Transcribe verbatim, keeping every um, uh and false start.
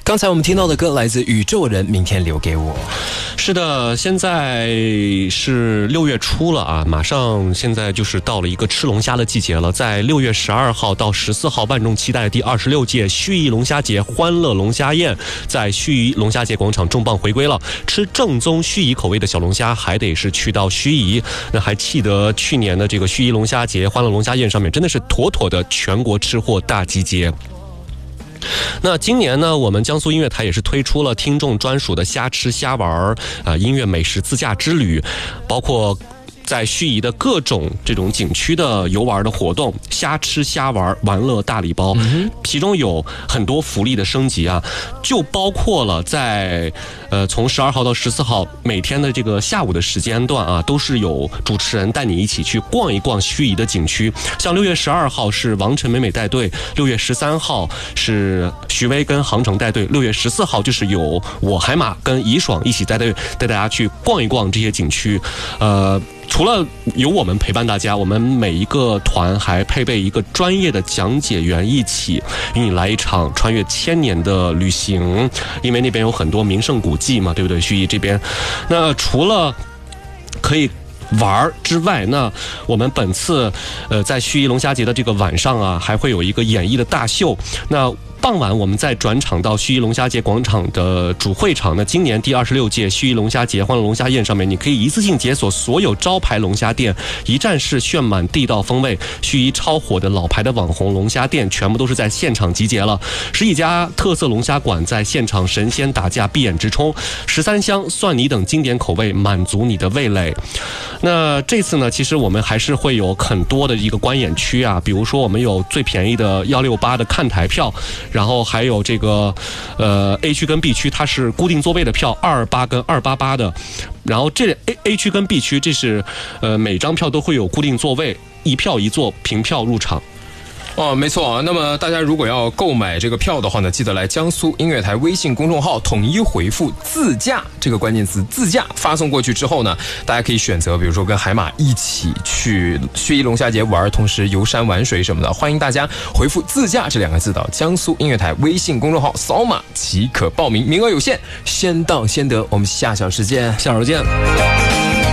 刚才我们听到的歌来自宇宙人，明天留给我。 是的，现在是六月初了啊，马上现在就是到了一个吃龙虾的季节了。在六月十二号到十四号，万众期待第二十六届盱眙龙虾节欢乐龙虾宴在盱眙龙虾节广场重磅回归了。吃正宗盱眙口味的小龙虾，还得是去到盱眙。那还记得去年的这个盱眙龙虾节欢乐龙虾宴上面，真的是妥妥的全国吃货大集结。那今年呢，我们江苏音乐台也是推出了听众专属的虾吃虾玩啊、呃、音乐美食自驾之旅，包括在盱眙的各种这种景区的游玩的活动，虾吃虾玩玩乐大礼包，嗯、其中有很多福利的升级啊，就包括了在呃从十二号到十四号每天的这个下午的时间段啊，都是有主持人带你一起去逛一逛盱眙的景区。像六月十二号是王晨美美带队，六月十三号是徐威跟航程带队，六月十四号就是有我海马跟怡爽一起带队，带大家去逛一逛这些景区，呃。除了有我们陪伴大家，我们每一个团还配备一个专业的讲解员一起与你来一场穿越千年的旅行，因为那边有很多名胜古迹嘛，对不对？盱眙这边，那除了可以玩之外，那我们本次呃在盱眙龙虾节的这个晚上啊，还会有一个演绎的大秀。那傍晚我们再转场到盱眙龙虾节广场的主会场。那今年第二十六届盱眙龙虾节欢乐龙虾宴上面，你可以一次性解锁所有招牌龙虾店，一站式炫满地道风味。盱眙超火的老牌的网红龙虾店全部都是在现场集结了，十几家特色龙虾馆在现场神仙打架，闭眼直冲，十三香蒜泥等经典口味满足你的味蕾。那这次呢，其实我们还是会有很多的一个观演区啊，比如说我们有最便宜的一六八的看台票，然后还有这个呃 A 区跟 B 区它是固定座位的票，二二八跟二八八的，然后这 A A 区跟 B 区这是呃每张票都会有固定座位，一票一座，凭票入场。 哦，没错。那么大家如果要购买这个票的话呢，记得来江苏音乐台微信公众号统一回复自驾这个关键词，自驾发送过去之后呢，大家可以选择比如说跟海马一起去盱眙龙虾节玩，同时游山玩水什么的，欢迎大家回复自驾这两个字到江苏音乐台微信公众号，扫码即可报名，名额有限，先到先得。我们下小时见， 下周见。